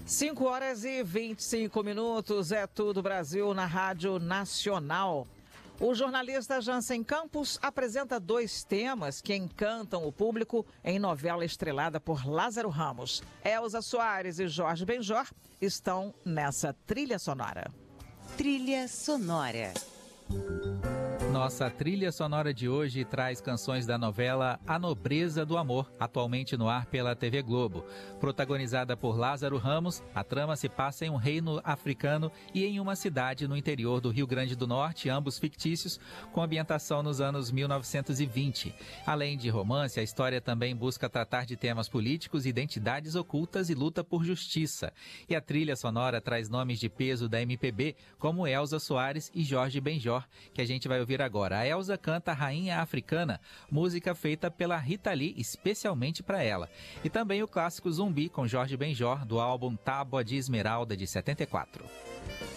5h25, é Tudo Brasil na Rádio Nacional. O jornalista Jansen Campos apresenta 2 temas que encantam o público em novela estrelada por Lázaro Ramos. Elza Soares e Jorge Benjor estão nessa trilha sonora. Trilha sonora. Nossa trilha sonora de hoje traz canções da novela A Nobreza do Amor, atualmente no ar pela TV Globo. Protagonizada por Lázaro Ramos, a trama se passa em um reino africano e em uma cidade no interior do Rio Grande do Norte, ambos fictícios, com ambientação nos anos 1920. Além de romance, a história também busca tratar de temas políticos, identidades ocultas e luta por justiça. E a trilha sonora traz nomes de peso da MPB, como Elza Soares e Jorge Benjor, que a gente vai ouvir agora. A Elza canta Rainha Africana, música feita pela Rita Lee especialmente para ela. E também o clássico Zumbi com Jorge Benjor, do álbum Tábua de Esmeralda de 74.